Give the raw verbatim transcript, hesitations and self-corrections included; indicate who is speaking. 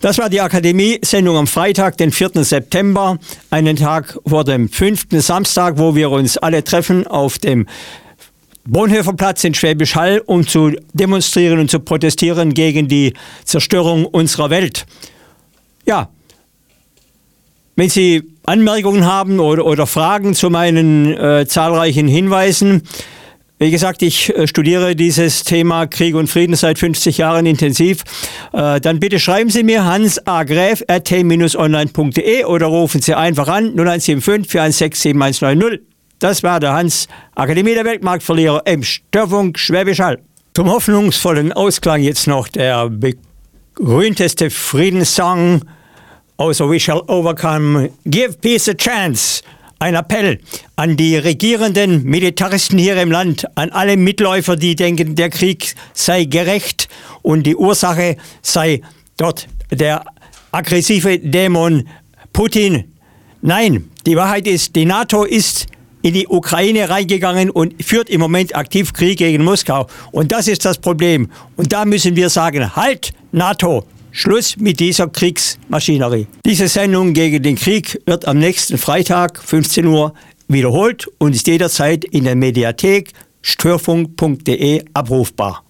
Speaker 1: Das war die Akademie-Sendung am Freitag, den vierten September, einen Tag vor dem fünften Samstag, wo wir uns alle treffen auf dem Bonhoefferplatz in Schwäbisch Hall, um zu demonstrieren und zu protestieren gegen die Zerstörung unserer Welt. Ja, wenn Sie Anmerkungen haben oder, oder Fragen zu meinen äh, zahlreichen Hinweisen, wie gesagt, ich äh, studiere dieses Thema Krieg und Frieden seit fünfzig Jahren intensiv. Äh, dann bitte schreiben Sie mir hans a gräf at t dash online punkt de oder rufen Sie einfach an null eins sieben fünf vier eins sechs sieben eins neun null. Das war der Hans, Akademie der Weltmarktverlierer im Störfunk Schwäbisch Hall. Zum hoffnungsvollen Ausklang jetzt noch der berühmteste Friedenssong außer We Shall Overcome, Give Peace a Chance. Ein Appell an die regierenden Militaristen hier im Land, an alle Mitläufer, die denken, der Krieg sei gerecht und die Ursache sei dort der aggressive Dämon Putin. Nein, die Wahrheit ist, die NATO ist in die Ukraine reingegangen und führt im Moment aktiv Krieg gegen Moskau. Und das ist das Problem. Und da müssen wir sagen, halt, NATO! Schluss mit dieser Kriegsmaschinerie. Diese Sendung gegen den Krieg wird am nächsten Freitag, fünfzehn Uhr, wiederholt und ist jederzeit in der Mediathek störfunk punkt de abrufbar.